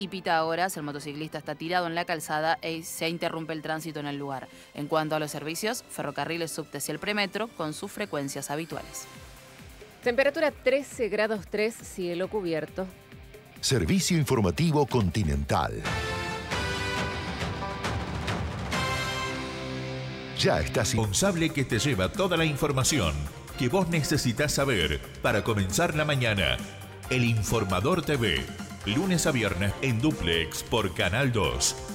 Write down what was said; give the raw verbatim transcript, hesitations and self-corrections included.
Y Pitágoras, el motociclista está tirado en la calzada y se interrumpe el tránsito en el lugar. En cuanto a los servicios, ferrocarriles, subtes y el premetro con sus frecuencias habituales. Temperatura trece grados tres, cielo cubierto. Servicio informativo Continental. Ya estás responsable que te lleva toda la información que vos necesitas saber para comenzar la mañana. El Informador T V, lunes a viernes en Duplex por Canal dos.